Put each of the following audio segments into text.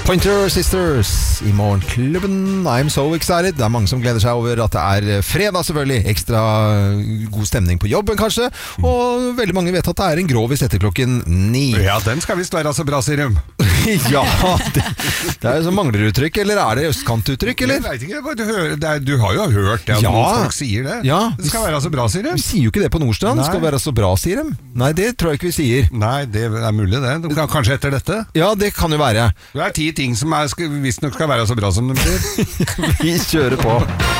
Pointer Sisters i Morgenklubben. I'm so excited. Det mange som gleder seg over at det fredag selvfølgelig. Ekstra god stemning på jobben kanskje. Og veldig mange vet at det en grovis etter klokken 9. Ja, den skal visst være så bra, sier de. Ja, det jo så mangleruttrykk, eller det østkantuttrykk, eller? Jeg vet ikke, du har jo hørt det, at noen folk sier det. Ja, det skal være så bra, sier de. Vi sier jo ikke det på Nordstrand. Det skal være så bra, sier de. Nei, det tror jeg ikke vi sier. Nei, det mulig det. Kanskje etter dette? Ja, det kan jo være. Det 10 ting som visst nok skal være så bra som de sier. Vi kjører på.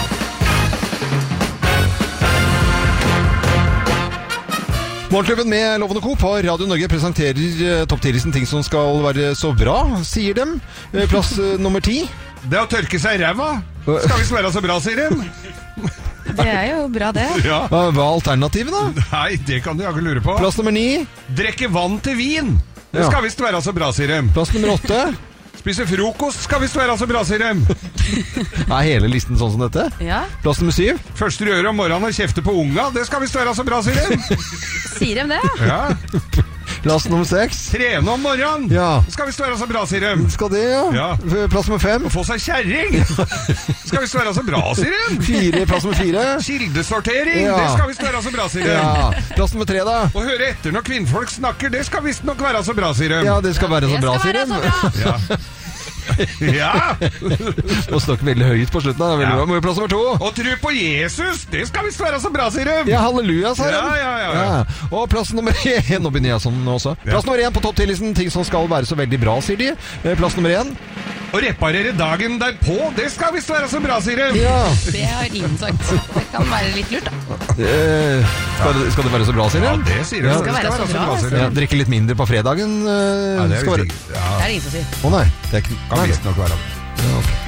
Morgenklubben med Loven og Co. på Radio Norge presenterer topp 10-listen ting som skal være så bra, sier dem. Plass nummer 10. Det å tørke seg i ræva skal visst være så bra, sier de. Det jo bra, det. Ja. Hva alternativet da? Nei, det kan du ikke lure på. Plass nummer 9. Drikke vann til vin. Det skal visst være så bra, sier de. Plass nummer 8. Spise frokost skal visst være så bra, sier de. Hele listen sånn som dette? Ja. Plass nummer 7. Første du gjør om morgenen og kjefte på unga, det skal visst være så bra, sier de. Sier de det? Ja. Plass nummer 6. Trene om morgenen. Ja. Det skal visst være så bra, sier de. Skal det, ja. Plass nummer 5. Å få seg kjerring. Det skal visst være så bra, sier de. Plass nummer 4. Kildesortering. Ja. Det skal visst være så bra, sier de. Ja. Plass nummer 3 da. Å høre etter når kvinnfolk snakker, det skal visst nok være så bra, sier de. Ja, det skal være så bra, sier de. Ja. Ja. Nå snakker veldig høyt på slutten da. Veldig plass nummer 2. Og tro på Jesus, det skal visst være så bra, sier de. Ja, halleluja, sier de. Ja. Og plass nummer 1. Nå begynner jeg sånn også. Plass nummer 1 på topp 10-listen. Ting som skal være så veldig bra, sier de. Plass nummer 1. Å reparere dagen derpå, det skal visst være så bra, sier de. Ja. Det har ingen sagt. Det kan være litt lurt, da. Skal det være så bra, sier de? Ja, det sier de. Det skal være så bra, sier de. Ja, drikke litt mindre på fredagen. Ja, det Det ingen som sier. Å nei, det ikke... Kan visst nok være. Ja, ok.